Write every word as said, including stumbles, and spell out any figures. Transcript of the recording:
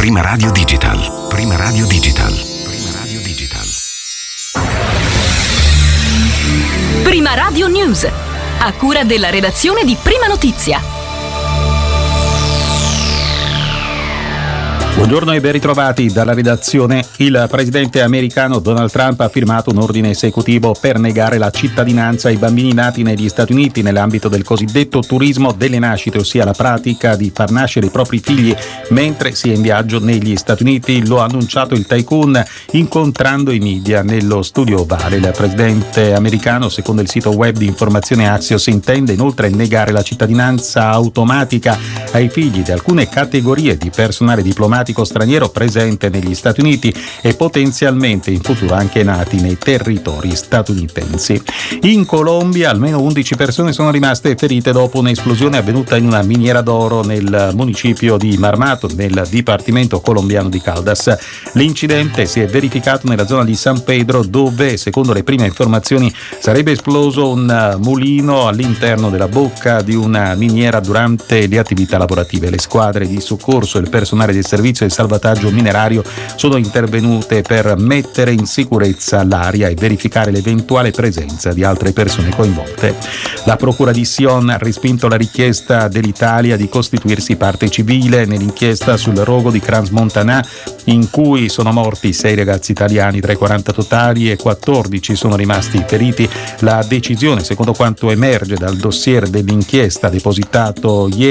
Prima Radio Digital. Prima Radio Digital. Prima Radio Digital. Prima Radio News. A cura della redazione di Prima Notizia. Buongiorno e ben ritrovati dalla redazione. Il presidente americano Donald Trump ha firmato un ordine esecutivo per negare la cittadinanza ai bambini nati negli Stati Uniti nell'ambito del cosiddetto turismo delle nascite, ossia la pratica di far nascere i propri figli mentre si è in viaggio negli Stati Uniti. Lo ha annunciato il tycoon incontrando i media nello studio ovale. Il presidente americano, secondo il sito web di informazione Axios, intende inoltre negare la cittadinanza automatica ai figli di alcune categorie di personale diplomatico straniero presente negli Stati Uniti e potenzialmente in futuro anche nati nei territori statunitensi. In Colombia almeno undici persone sono rimaste ferite dopo un'esplosione avvenuta in una miniera d'oro nel municipio di Marmato, nel dipartimento colombiano di Caldas. L'incidente si è verificato nella zona di San Pedro, dove, secondo le prime informazioni, sarebbe esploso un mulino all'interno della bocca di una miniera durante le attività lavorative. Le squadre di soccorso e il personale del servizio e salvataggio minerario sono intervenute per mettere in sicurezza l'area e verificare l'eventuale presenza di altre persone coinvolte. La procura di Sion ha respinto la richiesta dell'Italia di costituirsi parte civile nell'inchiesta sul rogo di Crans-Montana, in cui sono morti sei ragazzi italiani tra i quaranta totali e quattordici sono rimasti feriti. La decisione, secondo quanto emerge dal dossier dell'inchiesta depositato ieri